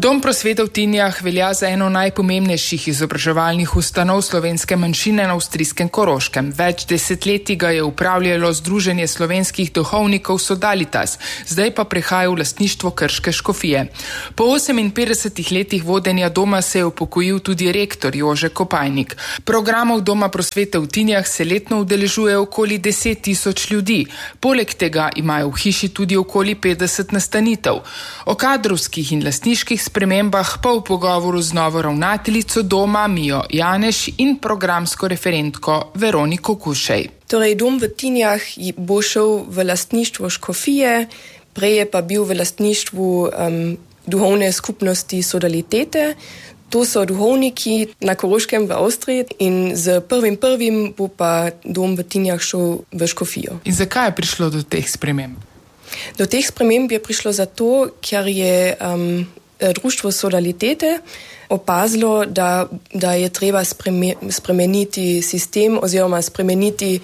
Dom prosvete v Tinjah velja za eno najpomembnejših izobraževalnih ustanov slovenske manjšine na avstrijskem Koroškem. Več desetletij ga je upravljalo Združenje slovenskih duhovnikov Sodalitas, zdaj pa prehaja v lastništvo krške škofije. Po 58 letih vodenja doma se je upokojil tudi rektor Jože Kopajnik. Programov Doma prosvete v Tinjah se letno udeležuje okoli 10 tisoč ljudi. Poleg tega imajo v hiši tudi okoli 50 nastanitev. O kadrovskih in lastniških spremembah pa v pogovoru z novo ravnateljico doma Mijo Janeš in programsko referentko Veroniko Kušej. Torej, dom v Tinjah bo šel v lastništvo škofije, prej je pa bil v lastništvu duhovne skupnosti Sodalitete. To so duhovniki na Koroškem v Avstriji in z 1.1. bo pa dom v Tinjah šel v škofijo. In zakaj je prišlo do teh sprememb? Do teh sprememb je prišlo zato, ker je društvo Sodalitete opazilo, da je treba spremeniti sistem oziroma spremeniti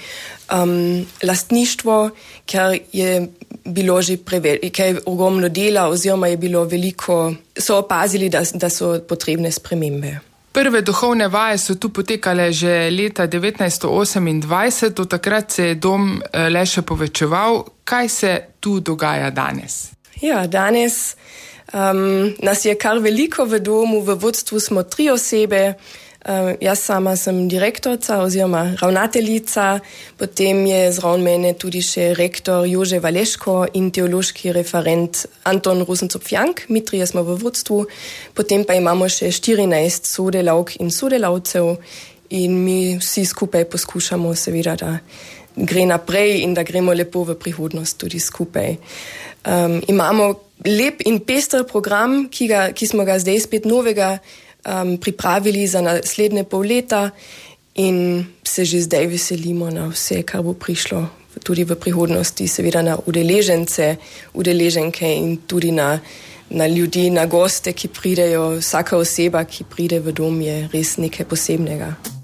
lastništvo, ker je bilo že ogromno dela oziroma je bilo veliko, so opazili, da so potrebne spremembe. Prve duhovne vaje so tu potekale že leta 1928, do takrat se je dom le še povečeval. Kaj se tu dogaja danes? Ja, danes nas je kar veliko v domu, v vodstvu smo 3 osebe. Jaz sama sem direktorica oziroma ravnateljica, potem je zraven mene tudi še rektor Jože Valeško in teološki referent Anton Rosencopf-Jank. Mi 3 smo v vodstvu, potem pa imamo še 14 sodelavk in sodelavcev in mi vsi skupaj poskušamo seveda, da gre naprej in da gremo lepo v prihodnost tudi skupaj. Imamo lep in pester program, ki smo ga zdaj spet novega pripravili za naslednje pol leta in se že zdaj veselimo na vse, kar bo prišlo tudi v prihodnosti, seveda na udeležence, udeleženke in tudi na ljudi, na goste, ki pridejo. Vsaka oseba, ki pride v dom, je res nekaj posebnega.